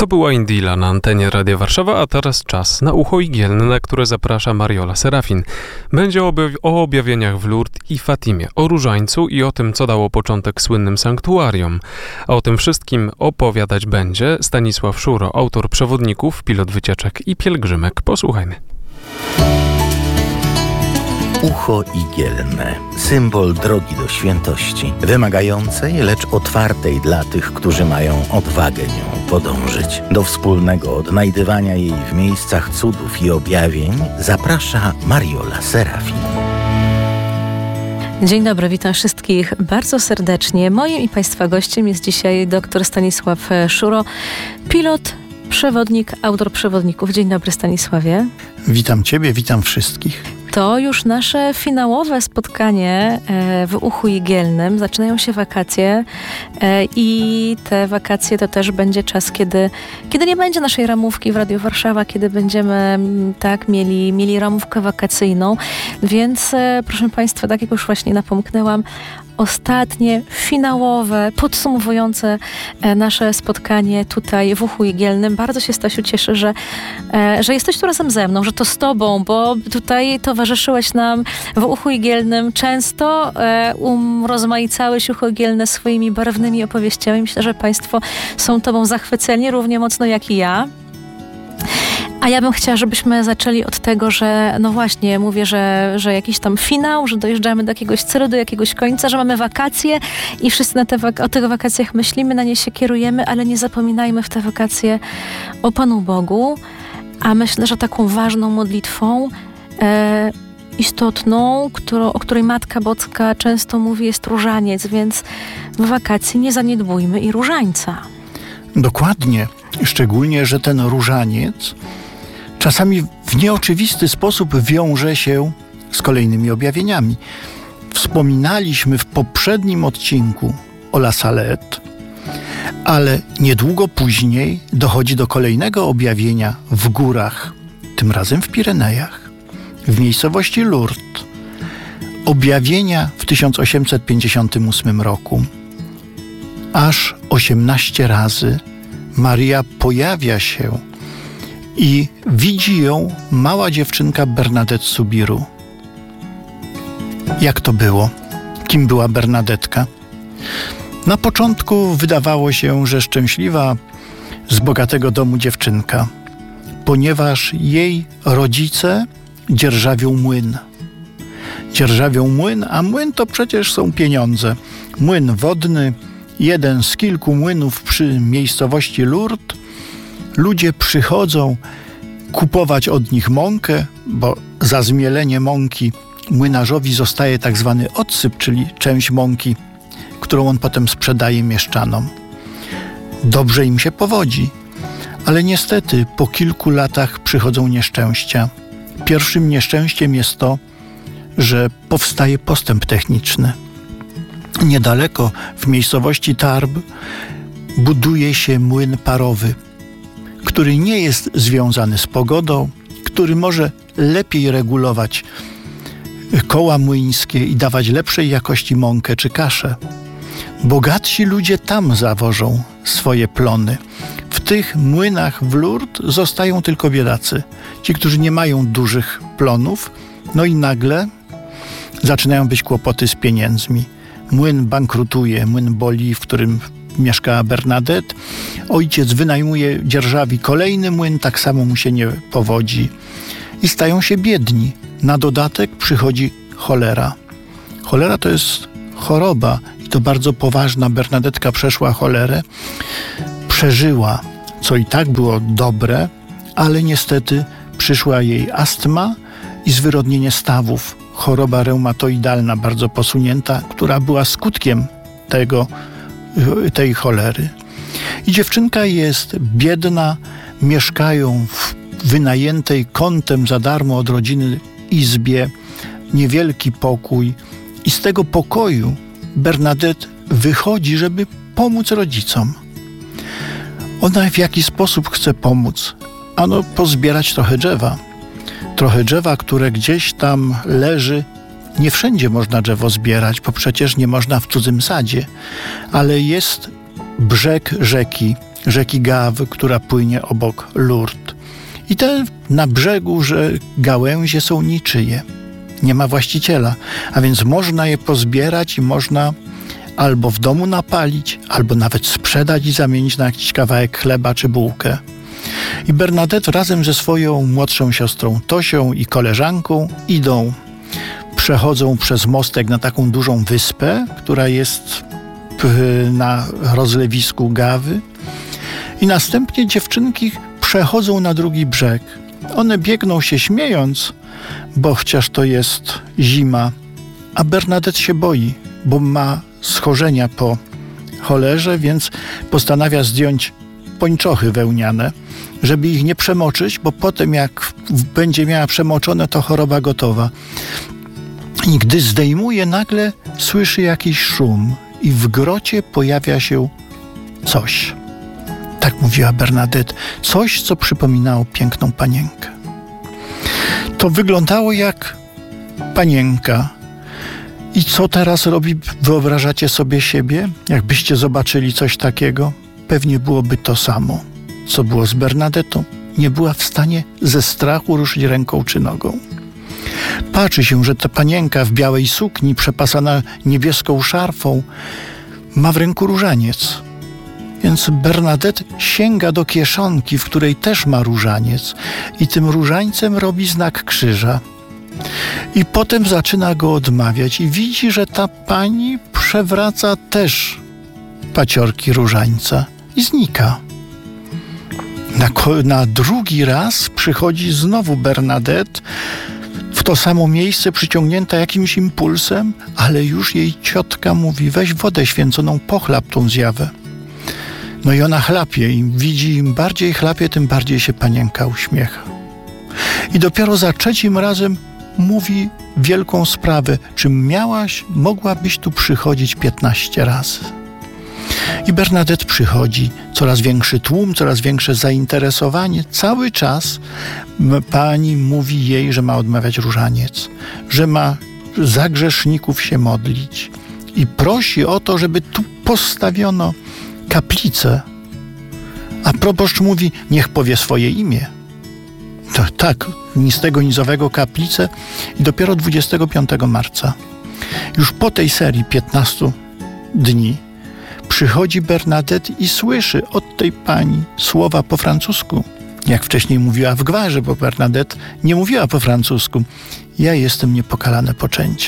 To była Indila na antenie Radia Warszawa, a teraz czas na Ucho Igielne, na które zaprasza Mariola Serafin. Będzie o objawieniach w Lourdes i Fatimie, o różańcu i o tym, co dało początek słynnym sanktuarium. A o tym wszystkim opowiadać będzie Stanisław Szuro, autor przewodników, pilot wycieczek i pielgrzymek. Posłuchajmy. Ucho Igielne. Symbol drogi do świętości. Wymagającej, lecz otwartej dla tych, którzy mają odwagę nią podążyć. Do wspólnego odnajdywania jej w miejscach cudów i objawień zaprasza Mariola Serafin. Dzień dobry, witam wszystkich bardzo serdecznie. Moim i Państwa gościem jest dzisiaj dr Stanisław Szuro, pilot, przewodnik, autor przewodników. Dzień dobry, Stanisławie. Witam Ciebie, witam wszystkich. To już nasze finałowe spotkanie w Uchu Igielnym. Zaczynają się wakacje i te wakacje to też będzie czas, kiedy nie będzie naszej ramówki w Radiu Warszawa, kiedy będziemy mieli ramówkę wakacyjną. Więc proszę Państwa, tak jak już właśnie napomknęłam, ostatnie, finałowe, podsumowujące nasze spotkanie tutaj w Uchu Igielnym. Bardzo się, Stasiu, cieszę, że jesteś tu razem ze mną, że to z Tobą, bo tutaj towarzyszyłeś nam w Uchu Igielnym często, rozmaicałeś Ucho Igielne swoimi barwnymi opowieściami. Myślę, że Państwo są Tobą zachwyceni równie mocno jak i ja. A ja bym chciała, żebyśmy zaczęli od tego, że no właśnie, mówię, że jakiś tam finał, że dojeżdżamy do jakiegoś celu, do jakiegoś końca, że mamy wakacje i wszyscy o tych wakacjach myślimy, na nie się kierujemy, ale nie zapominajmy w te wakacje o Panu Bogu. A myślę, że taką ważną modlitwą istotną, o której Matka Boska często mówi, jest różaniec, więc w wakacji nie zaniedbujmy i różańca. Dokładnie. Szczególnie, że ten różaniec czasami w nieoczywisty sposób wiąże się z kolejnymi objawieniami. Wspominaliśmy w poprzednim odcinku o La Salette, ale niedługo później dochodzi do kolejnego objawienia w górach, tym razem w Pirenejach, w miejscowości Lourdes. Objawienia w 1858 roku. Aż 18 razy Maria pojawia się i widzi ją mała dziewczynka Bernadette Soubirous. Jak to było? Kim była Bernadetka? Na początku wydawało się, że szczęśliwa, z bogatego domu dziewczynka, ponieważ jej rodzice dzierżawią młyn. Dzierżawią młyn, a młyn to przecież są pieniądze. Młyn wodny, jeden z kilku młynów przy miejscowości Lourdes. Ludzie przychodzą kupować od nich mąkę, bo za zmielenie mąki młynarzowi zostaje tak zwany odsyp, czyli część mąki, którą on potem sprzedaje mieszczanom. Dobrze im się powodzi, ale niestety po kilku latach przychodzą nieszczęścia. Pierwszym nieszczęściem jest to, że powstaje postęp techniczny. Niedaleko, w miejscowości Tarbes, buduje się młyn parowy, który nie jest związany z pogodą, który może lepiej regulować koła młyńskie i dawać lepszej jakości mąkę czy kaszę. Bogatsi ludzie tam zawożą swoje plony. W tych młynach w Lourdes zostają tylko biedacy. Ci, którzy nie mają dużych plonów, no i nagle zaczynają być kłopoty z pieniędzmi. Młyn bankrutuje, młyn Boli, w którym mieszka Bernadette. Ojciec wynajmuje, dzierżawi kolejny młyn, tak samo mu się nie powodzi. I stają się biedni. Na dodatek przychodzi cholera. Cholera to jest choroba i to bardzo poważna. Bernadetka przeszła cholerę, przeżyła, co i tak było dobre, ale niestety przyszła jej astma i zwyrodnienie stawów. Choroba reumatoidalna bardzo posunięta, która była skutkiem tej cholery. I dziewczynka jest biedna, mieszkają w wynajętej kątem za darmo od rodziny izbie, niewielki pokój i z tego pokoju Bernadette wychodzi, żeby pomóc rodzicom. Ona w jaki sposób chce pomóc? Ano pozbierać trochę drzewa. Trochę drzewa, które gdzieś tam leży. Nie wszędzie można drzewo zbierać, bo przecież nie można w cudzym sadzie, ale jest brzeg rzeki Gawy, która płynie obok Lourdes. I te na brzegu gałęzie są niczyje. Nie ma właściciela, a więc można je pozbierać i można albo w domu napalić, albo nawet sprzedać i zamienić na jakiś kawałek chleba czy bułkę. I Bernadette razem ze swoją młodszą siostrą Tosią i koleżanką przechodzą przez mostek na taką dużą wyspę, która jest na rozlewisku Gawy. I następnie dziewczynki przechodzą na drugi brzeg. One biegną się śmiejąc, bo chociaż to jest zima, a Bernadette się boi, bo ma schorzenia po cholerze, więc postanawia zdjąć pończochy wełniane, żeby ich nie przemoczyć, bo potem jak będzie miała przemoczone, to choroba gotowa. I gdy zdejmuje, nagle słyszy jakiś szum i w grocie pojawia się coś. Tak mówiła Bernadette. Coś, co przypominało piękną panienkę. To wyglądało jak panienka. I co teraz robi? Wyobrażacie sobie siebie? Jakbyście zobaczyli coś takiego? Pewnie byłoby to samo, co było z Bernadettą. Nie była w stanie ze strachu ruszyć ręką czy nogą. Patrzy się, że ta panienka w białej sukni, przepasana niebieską szarfą, ma w ręku różaniec. Więc Bernadette sięga do kieszonki, w której też ma różaniec i tym różańcem robi znak krzyża. I potem zaczyna go odmawiać i widzi, że ta pani przewraca też paciorki różańca i znika. Na drugi raz przychodzi znowu Bernadette w to samo miejsce, przyciągnięta jakimś impulsem, ale już jej ciotka mówi: weź wodę święconą, pochlap tą zjawę. No i ona chlapie i widzi, im bardziej chlapie, tym bardziej się panienka uśmiecha. I dopiero za trzecim razem mówi wielką sprawę: czy mogłabyś tu przychodzić 15 razy? I Bernadette przychodzi, coraz większy tłum, coraz większe zainteresowanie. Cały czas pani mówi jej, że ma odmawiać różaniec, że ma za grzeszników się modlić i prosi o to, żeby tu postawiono kaplicę. A proboszcz mówi: niech powie swoje imię. To tak, ni z tego, ni z owego kaplicę. I dopiero 25 marca, już po tej serii 15 dni, przychodzi Bernadette i słyszy od tej pani słowa po francusku. Jak wcześniej mówiła w gwarze, bo Bernadette nie mówiła po francusku. Ja jestem niepokalane poczęcie.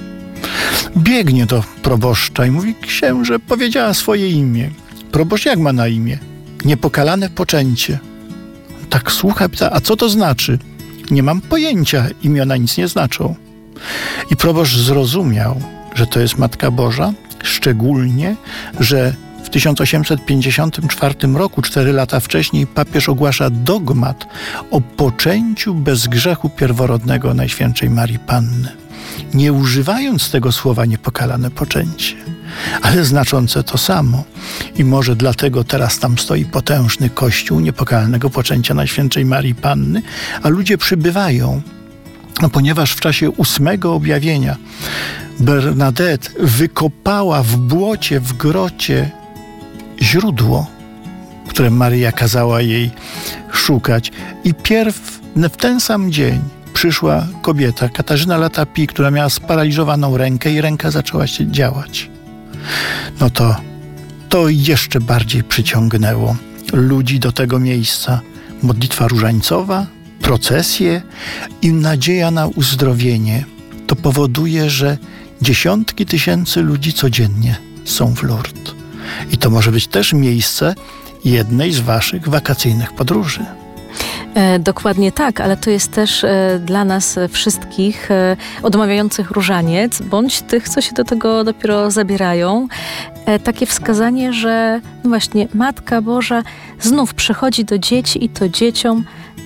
Biegnie do proboszcza i mówi: księże, powiedziała swoje imię. Proboszcz jak ma na imię? Niepokalane poczęcie. Tak słucha, pyta: a co to znaczy? Nie mam pojęcia, imiona nic nie znaczą. I proboszcz zrozumiał, że to jest Matka Boża, szczególnie, że w 1854 roku, 4 lata wcześniej, papież ogłasza dogmat o poczęciu bez grzechu pierworodnego Najświętszej Marii Panny, nie używając tego słowa niepokalane poczęcie, ale znaczące to samo. I może dlatego teraz tam stoi potężny kościół niepokalnego poczęcia Najświętszej Marii Panny, a ludzie przybywają, ponieważ w czasie 8 objawienia Bernadette wykopała w błocie, w grocie źródło, które Maryja kazała jej szukać. I w ten sam dzień przyszła kobieta, Katarzyna Latapi, która miała sparaliżowaną rękę i ręka zaczęła się działać. No to jeszcze bardziej przyciągnęło ludzi do tego miejsca. Modlitwa różańcowa, procesje i nadzieja na uzdrowienie. To powoduje, że dziesiątki tysięcy ludzi codziennie są w Lourdes. I to może być też miejsce jednej z waszych wakacyjnych podróży. Dokładnie tak, ale to jest też dla nas wszystkich odmawiających różaniec, bądź tych, co się do tego dopiero zabierają, takie wskazanie, że no właśnie Matka Boża znów przychodzi do dzieci i to dzieciom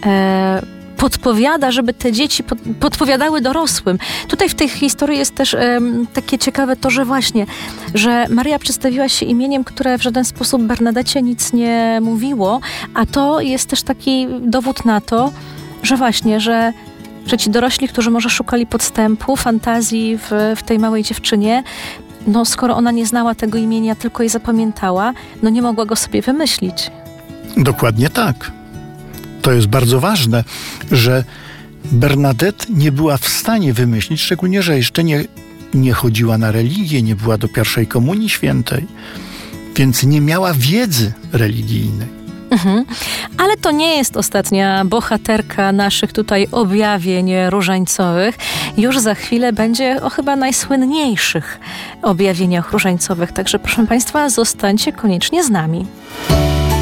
podpowiada, żeby te dzieci podpowiadały dorosłym. Tutaj w tej historii jest też takie ciekawe to, że właśnie, że Maryja przedstawiła się imieniem, które w żaden sposób Bernadecie nic nie mówiło, a to jest też taki dowód na to, że właśnie, że ci dorośli, którzy może szukali podstępu, fantazji w tej małej dziewczynie, no skoro ona nie znała tego imienia, tylko je zapamiętała, no nie mogła go sobie wymyślić. Dokładnie tak. To jest bardzo ważne, że Bernadette nie była w stanie wymyślić, szczególnie, że jeszcze nie chodziła na religię, nie była do pierwszej komunii świętej, więc nie miała wiedzy religijnej. Ale to nie jest ostatnia bohaterka naszych tutaj objawień różańcowych. Już za chwilę będzie o chyba najsłynniejszych objawieniach różańcowych. Także proszę Państwa, zostańcie koniecznie z nami.